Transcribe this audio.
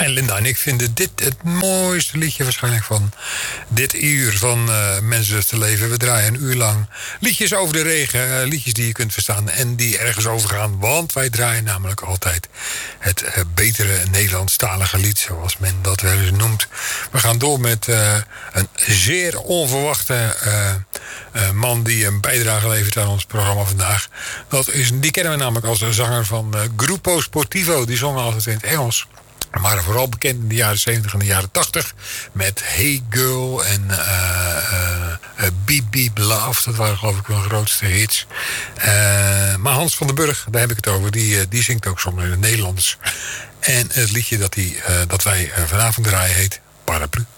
En Linda en ik vinden dit het mooiste liedje waarschijnlijk van dit uur van Mensen te leven. We draaien een uur lang liedjes over de regen, liedjes die je kunt verstaan en die ergens over gaan. Want wij draaien namelijk altijd het betere Nederlandstalige lied, zoals men dat wel eens noemt. We gaan door met een zeer onverwachte man die een bijdrage levert aan ons programma vandaag. Die kennen we namelijk als zanger van Grupo Sportivo. Die zongen altijd in het Engels. Maar vooral bekend in de jaren 70 en de jaren 80 met Hey Girl en Beep Beep Love. Dat waren geloof ik wel de grootste hits. Maar Hans van den Burg, daar heb ik het over, die zingt ook soms in het Nederlands. En het liedje dat wij vanavond draaien heet Paraplu.